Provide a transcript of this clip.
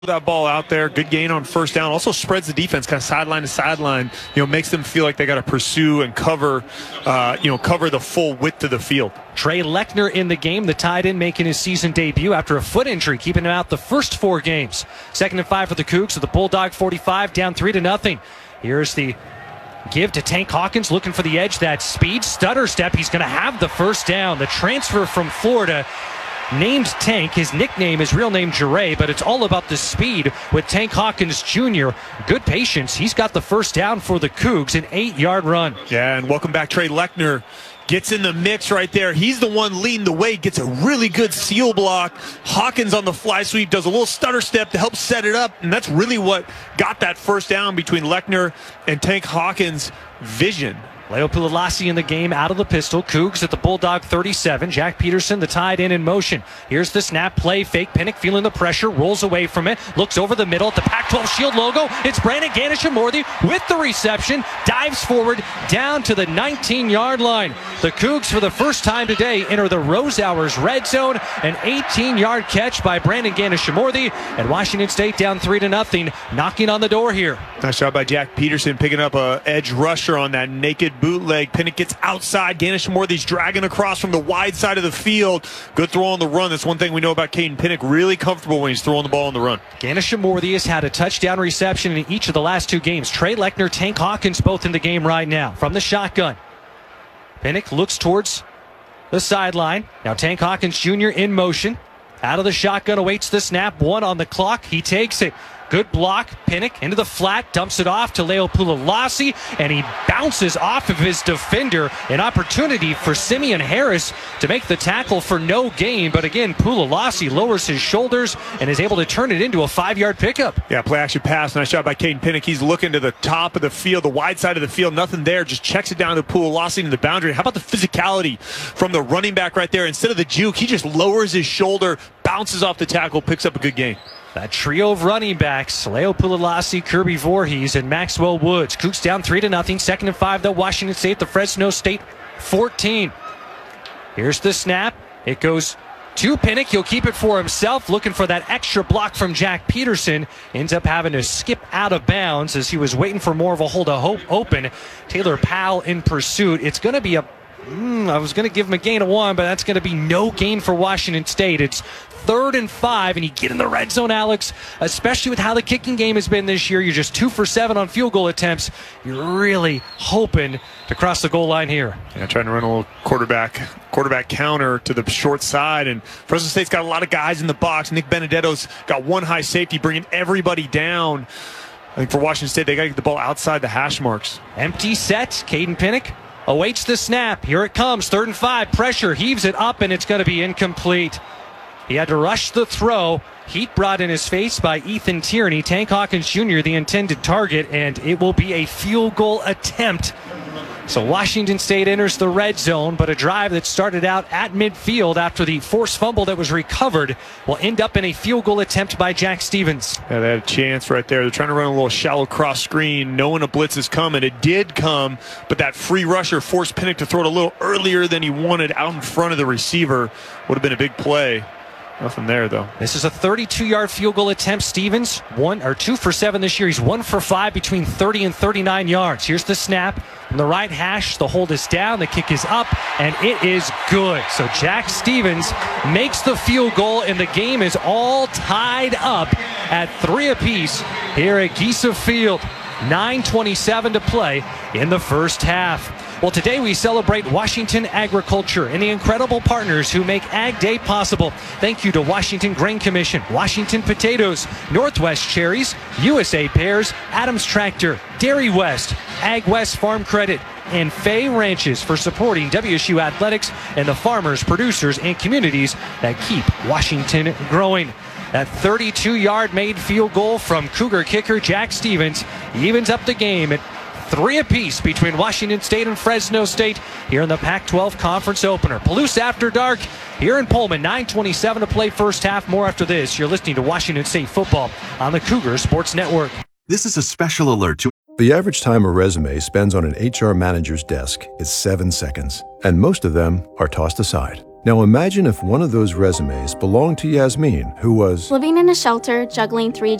that ball out there, good gain on first down. Also spreads the defense kind of sideline to sideline. Makes them feel like they got to pursue and cover the full width of the field. Trey Lechner in the game, the tight end making his season debut after a foot injury, keeping him out the first 4 games. 2nd and 5 for the Cougs at the Bulldog 45, down 3-0. Here's the give to Tank Hawkins, looking for the edge, that speed, stutter step. He's going to have the first down. The transfer from Florida, named Tank. His nickname, his real name, Jure, but it's all about the speed with Tank Hawkins Jr. Good patience. He's got the first down for the Cougs, an 8-yard run. Yeah, and welcome back, Trey Lechner. Gets in the mix right there. He's the one leading the way. Gets a really good seal block. Hawkins on the fly sweep does a little stutter step to help set it up, and that's really what got that first down between Lechner and Tank Hawkins' vision. Leo Pulalasi in the game, out of the pistol. Cougs at the Bulldog 37. Jack Peterson, the tight end, in motion. Here's the snap play. Fake Pinnock feeling the pressure. Rolls away from it. Looks over the middle at the Pac-12 Shield logo. It's Brandon Ganesha-Morthy with the reception. Dives forward down to the 19-yard line. The Cougs, for the first time today, enter the Rose Hours red zone. An 18-yard catch by Brandon Ganesha-Morthy. And Washington State down 3-0. Knocking on the door here. Nice job by Jack Peterson picking up a edge rusher on that naked bootleg. Pinnock gets outside. Ganesha-Morthy's dragging across from the wide side of the field. Good throw on the run. That's one thing we know about Caden Pinnock. Really comfortable when he's throwing the ball on the run. Ganesha-Morthy has had a touchdown reception in each of the last 2 games. Trey Lechner, Tank Hawkins both in the game right now. From the shotgun, Pinnock looks towards the sideline. Now Tank Hawkins Jr. in motion. Out of the shotgun, awaits the snap. 1 on the clock. He takes it. Good block. Pinnock into the flat, dumps it off to Leo Pulalasi, and he bounces off of his defender. An opportunity for Simeon Harris to make the tackle for no gain. But again, Pulalasi lowers his shoulders and is able to turn it into a 5-yard pickup. Yeah, play action pass. Nice shot by Caden Pinnock. He's looking to the top of the field, the wide side of the field. Nothing there. Just checks it down to Pulalasi to the boundary. How about the physicality from the running back right there? Instead of the juke, he just lowers his shoulder, bounces off the tackle, picks up a good gain. That trio of running backs, Leo Pulalasi, Kirby Voorhees, and Maxwell Woods. Cougs down 3-0. 2nd and 5, though. Washington State, the Fresno State 14. Here's the snap. It goes to Pinnock. He'll keep it for himself, looking for that extra block from Jack Peterson. Ends up having to skip out of bounds as he was waiting for more of a hole to open. Taylor Powell in pursuit. It's going to be I was going to give him a gain of 1, but that's going to be no gain for Washington State. It's 3rd and 5, and you get in the red zone, Alex, especially with how the kicking game has been this year. You're just 2 for 7 on field goal attempts. You're really hoping to cross the goal line here. Yeah, trying to run a little quarterback counter to the short side, and Fresno State's got a lot of guys in the box. Nick Benedetto's got 1 high safety, bringing everybody down. I think for Washington State, they got to get the ball outside the hash marks. Empty set. Caden Pinnock awaits the snap. Here it comes. 3rd and 5. Pressure. Heaves it up, and it's going to be incomplete. He had to rush the throw. Heat brought in his face by Ethan Tierney. Tank Hawkins Jr., the intended target, and it will be a field goal attempt. So Washington State enters the red zone, but a drive that started out at midfield after the forced fumble that was recovered will end up in a field goal attempt by Jack Stevens. Yeah, they had a chance right there. They're trying to run a little shallow cross screen, knowing a blitz is coming. It did come, but that free rusher forced Pinnock to throw it a little earlier than he wanted out in front of the receiver. Would have been a big play. Nothing there, though. This is a 32-yard field goal attempt. Stevens, 2 for 7 this year. He's 1 for 5 between 30 and 39 yards. Here's the snap from the right hash. The hold is down. The kick is up, and it is good. So Jack Stevens makes the field goal, and the game is all tied up at 3 apiece here at Giesa Field. 9:27 to play in the first half. Well, today we celebrate Washington agriculture and the incredible partners who make Ag Day possible. Thank you to Washington Grain Commission, Washington Potatoes, Northwest Cherries, USA Pears, Adams Tractor, Dairy West, Ag West Farm Credit, and Fay Ranches for supporting WSU athletics and the farmers, producers, and communities that keep Washington growing. That 32-yard made field goal from Cougar kicker Jack Stevens evens up the game at 3 apiece between Washington State and Fresno State here in the Pac-12 Conference Opener. Palouse After Dark here in Pullman. 9:27 to play first half. More after this. You're listening to Washington State football on the Cougar Sports Network. This is a special alert to... The average time a resume spends on an HR manager's desk is 7 seconds, and most of them are tossed aside. Now imagine if one of those resumes belonged to Yasmin, who was living in a shelter, juggling 3